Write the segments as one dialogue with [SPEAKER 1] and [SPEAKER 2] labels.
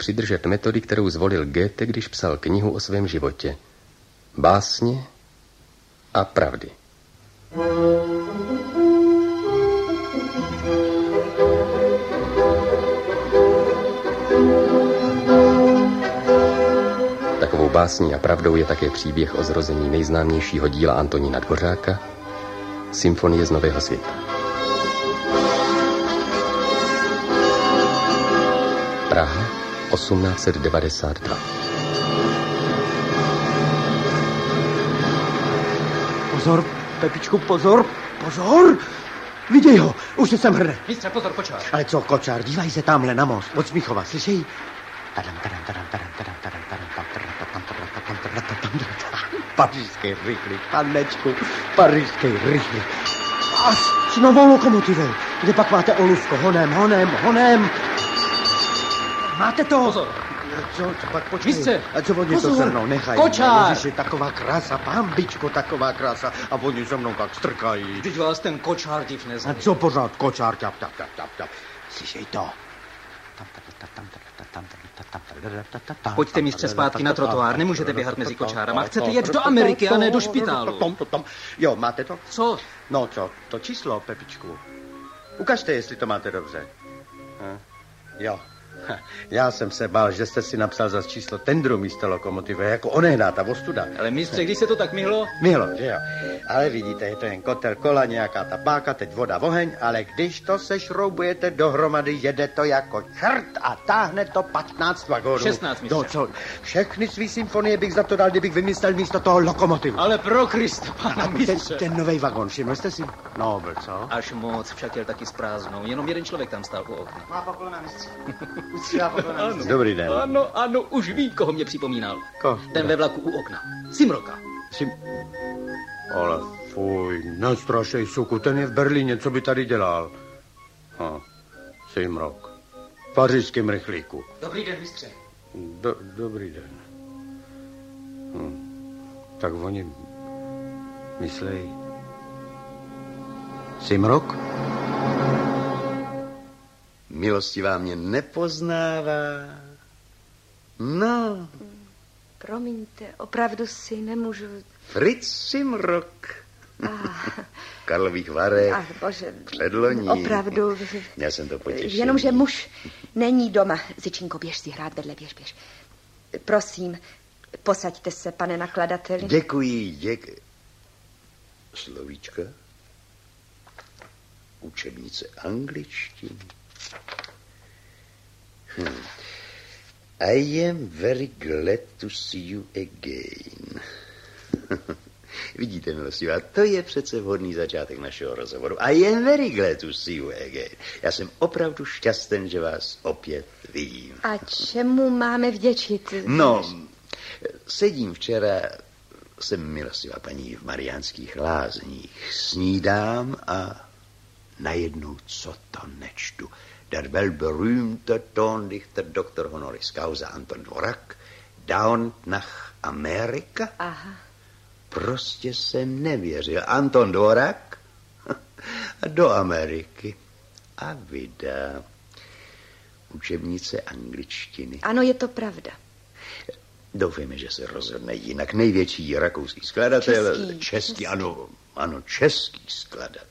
[SPEAKER 1] přidržet metody, kterou zvolil Goethe, když psal knihu o svém životě. Básně a pravdy. Takovou básní a pravdou je také příběh o zrození nejznámějšího díla Antonína Dvořáka, Symfonie z Nového světa. Praha, 1892.
[SPEAKER 2] Pozor, Pepičku, pozor, pozor! Viděj ho, už se sem hrne.
[SPEAKER 3] Mistře, pozor, kočár.
[SPEAKER 2] Ale co, kočár, dívaj se tamhle na most, od Smíchova, slyšej? Pařížský rychlík, panečku, pařížský rychlík. A s novou lokomotivou. Kde pak máte Olůvko? Honem. Máte to?
[SPEAKER 3] Pozor.
[SPEAKER 2] Co pak počkej.
[SPEAKER 3] Mistře,
[SPEAKER 2] a co oni to se mnou nechají?
[SPEAKER 3] Kočár.
[SPEAKER 2] Ježiši, taková krása, pambičko, taková krása. A oni se mnou tak strkají.
[SPEAKER 3] Vždyť vás ten kočár div
[SPEAKER 2] A
[SPEAKER 3] nezná.
[SPEAKER 2] co pořád kočár, tap. Slyšej to.
[SPEAKER 3] Pojďte, mistře, zpátky na trotuár. Nemůžete běhat mezi kočárama. Chcete jet do Ameriky a ne do špitálu.
[SPEAKER 2] Jo, máte to?
[SPEAKER 3] Co?
[SPEAKER 2] No co, to číslo, Pepičku. Ukažte, jestli to máte dobře. Jo. Já jsem se bál, že jste si napsal za číslo tendru místo lokomotivy, jako onehdá ta ostuda.
[SPEAKER 3] Ale mistře, když se to tak myhlo?
[SPEAKER 2] Myhlo, že jo. Ale vidíte, je to jen kotel, kola, nějaká ta páka, teď voda, oheň, ale když to sešroubujete dohromady, jede to jako čert a táhne to 15 vagónů.
[SPEAKER 3] 16, mistře.
[SPEAKER 2] No co, všechny svý symfonie bych za to dal, kdybych vymyslel místo toho lokomotivu.
[SPEAKER 3] Ale pro Krista, pana mistře.
[SPEAKER 2] Ten novej vagón, všiml jste si? No, byl co?
[SPEAKER 3] Až moc, však jel taky s prázdnou. Jenom jeden člověk tam stál u okna.
[SPEAKER 2] Má poklona, mistře.
[SPEAKER 1] Dobrý den.
[SPEAKER 3] Ano, už vím, koho mě připomínal.
[SPEAKER 2] Ko?
[SPEAKER 3] Ten ve vlaku u okna. Simroka.
[SPEAKER 2] Ale fuj, nestrašej, suku, ten je v Berlíně, co by tady dělal? Simrok. V pařížském rychlíku.
[SPEAKER 3] Dobrý den, mistře.
[SPEAKER 2] Dobrý den. Tak oni myslej... Simrok?
[SPEAKER 4] Milostivá mě nepoznává. No.
[SPEAKER 5] Promiňte, opravdu si nemůžu...
[SPEAKER 4] Fritz Simrok. Karlových Varech.
[SPEAKER 5] Ach, bože.
[SPEAKER 4] Předloní.
[SPEAKER 5] Opravdu.
[SPEAKER 4] Já jsem to potěšil.
[SPEAKER 5] Jenomže muž není doma. Zičinko, běž si hrát vedle, běž. Prosím, posaďte se, pane nakladateli.
[SPEAKER 4] Děkuji. Slovíčka. Učebnice angličtiny. I am very glad to see you again. Vidíte, milostivá, to je přece vhodný začátek našeho rozhovoru. I am very glad to see you again. Já jsem opravdu šťasten, že vás opět vidím.
[SPEAKER 5] A čemu máme vděčit?
[SPEAKER 4] No, jsem milostivá paní v Mariánských lázních. Snídám a najednou co to nečtu. Der weltberühmte Tondichter Dr. Honoris Causa Anton Dvořák dauernd nach Amerika.
[SPEAKER 5] Aha.
[SPEAKER 4] Prostě jsem nevěřil. Anton Dvořák do Ameriky. A vydá učebnice angličtiny.
[SPEAKER 5] Ano, je to pravda.
[SPEAKER 4] Doufejme, že se rozhodne jinak. Největší rakouský skladatel. Český, ano, český skladatel.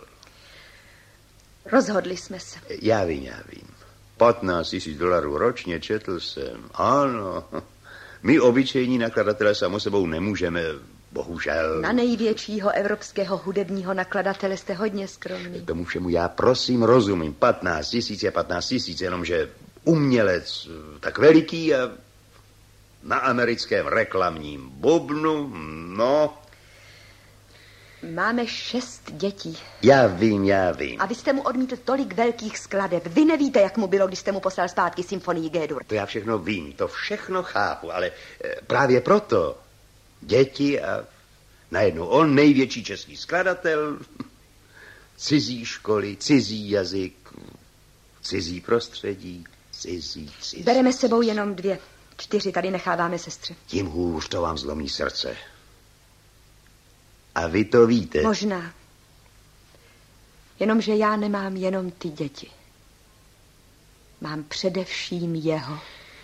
[SPEAKER 5] Rozhodli jsme se.
[SPEAKER 4] Já vím. 15 000 $, ročně, četl jsem. Ano, my obyčejní nakladatelé samo sebou nemůžeme, bohužel.
[SPEAKER 5] Na největšího evropského hudebního nakladatele jste hodně skromný.
[SPEAKER 4] Tomu všemu já prosím rozumím. 15 000 je 15 000, jenomže umělec tak veliký a na americkém reklamním bubnu, no...
[SPEAKER 5] Máme 6 dětí.
[SPEAKER 4] Já vím.
[SPEAKER 5] A vy jste mu odmítl tolik velkých skladeb. Vy nevíte, jak mu bylo, když jste mu poslal zpátky symfonii G-dur.
[SPEAKER 4] To já všechno vím, to všechno chápu, ale právě proto děti a najednou on, největší český skladatel, cizí školy, cizí jazyk, cizí prostředí, cizí.
[SPEAKER 5] Bereme s sebou jenom 2. 4 tady necháváme sestře.
[SPEAKER 4] Tím hůř to vám zlomí srdce. A vy to víte.
[SPEAKER 5] Možná. Jenomže já nemám jenom ty děti. Mám především jeho.